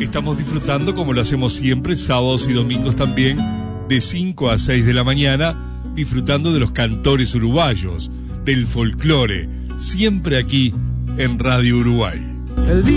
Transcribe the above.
estamos disfrutando, como lo hacemos siempre, sábados y domingos también, de 5 a 6 de la mañana, disfrutando de los cantores uruguayos, del folclore, siempre aquí en Radio Uruguay.